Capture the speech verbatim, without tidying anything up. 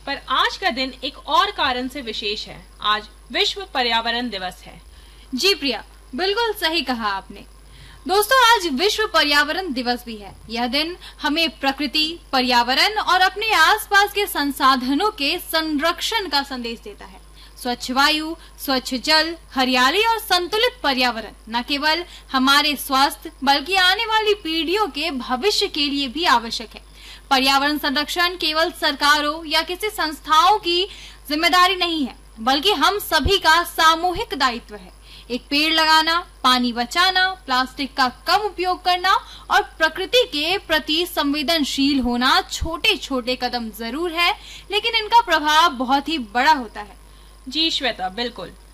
पर आज का दिन एक और कारण से विशेष है। आज विश्व पर्यावरण दिवस है। जी प्रिया, बिल्कुल सही कहा आपने। दोस्तों, आज विश्व पर्यावरण दिवस भी है। यह दिन हमें प्रकृति, पर्यावरण और अपने आसपास के संसाधनों के संरक्षण का संदेश देता है। स्वच्छ वायु, स्वच्छ जल, हरियाली और संतुलित पर्यावरण न केवल हमारे स्वास्थ्य बल्कि आने वाली पीढ़ियों के भविष्य के लिए भी आवश्यक है। पर्यावरण संरक्षण केवल सरकारों या किसी संस्थाओं की जिम्मेदारी नहीं है, बल्कि हम सभी का सामूहिक दायित्व है। एक पेड़ लगाना, पानी बचाना, प्लास्टिक का कम उपयोग करना और प्रकृति के प्रति संवेदनशील होना छोटे छोटे कदम जरूर है, लेकिन इनका प्रभाव बहुत ही बड़ा होता है। जी श्वेता, बिल्कुल।